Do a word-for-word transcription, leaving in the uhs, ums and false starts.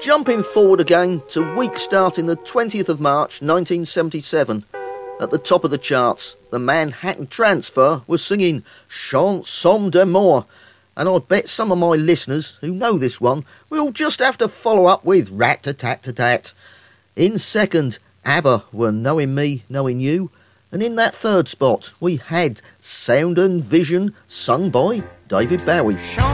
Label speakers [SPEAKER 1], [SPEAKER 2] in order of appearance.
[SPEAKER 1] Jumping forward again to week starting the twentieth of March nineteen seventy-seven. At the top of the charts, the Manhattan Transfer was singing Chanson d'amour, and I bet some of my listeners who know this one will just have to follow up with Rat-a-tat-tat-tat. In second, ABBA were Knowing Me, Knowing You, and in that third spot we had Sound and Vision sung by David Bowie.